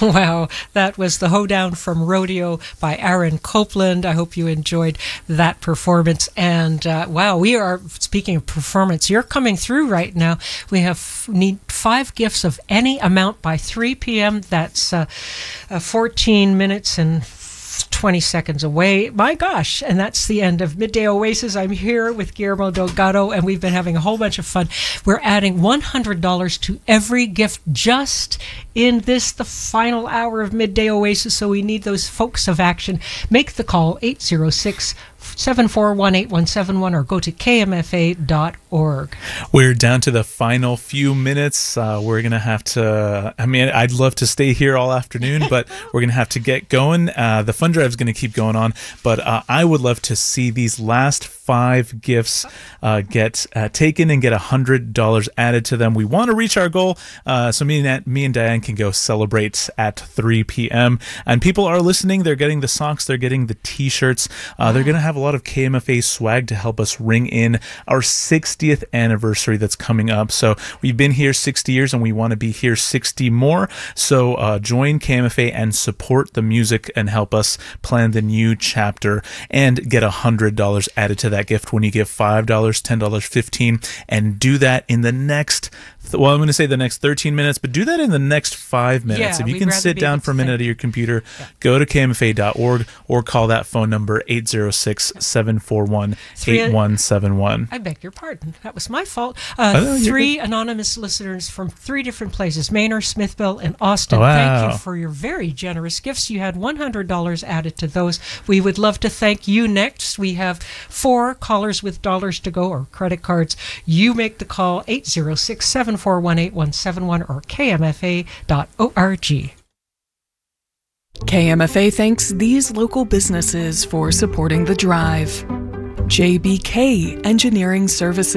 Wow, that was the Hoedown from Rodeo by Aaron Copland. I hope you enjoyed that performance. And wow, we are, speaking of performance, you're coming through right now. We need 5 gifts of any amount by 3 p.m. That's 14 minutes and 20 seconds away. My gosh. And that's the end of Midday Oasis. I'm here with Guillermo Delgado, and we've been having a whole bunch of fun. We're adding $100 to every gift just in the final hour of Midday Oasis. So we need those folks of action. Make the call, 806-741-8171, or go to kmfa.org. We're down to the final few minutes. We're going to have to, I'd love to stay here all afternoon, but we're going to have to get going. The fund drive is going to keep going on, but I would love to see these last 5 gifts get taken and get $100 added to them. We want to reach our goal, so me and Diane can go celebrate at 3 p.m. And people are listening. They're getting the socks. They're getting the T-shirts. They're going to have a lot of KMFA swag to help us ring in our 60th anniversary that's coming up. So we've been here 60 years and we want to be here 60 more. So join KMFA and support the music and help us plan the new chapter and get $100 added to that gift when you give $5, $10, $15, and do that in the next, I'm going to say the next 13 minutes, but do that in the next 5 minutes. If you can sit down for a minute at your computer, go to kmfa.org or call that phone number 806-741-8171. I beg your pardon. That was my fault. 3 anonymous listeners from 3 different places, Manor, Smithville, and Austin. Wow. Thank you for your very generous gifts. You had $100 added to those. We would love to thank you next. We have 4 callers with dollars to go or credit cards. You make the call, 806-741-8171 or kmfa.org. KMFA thanks these local businesses for supporting the drive. JBK Engineering Services.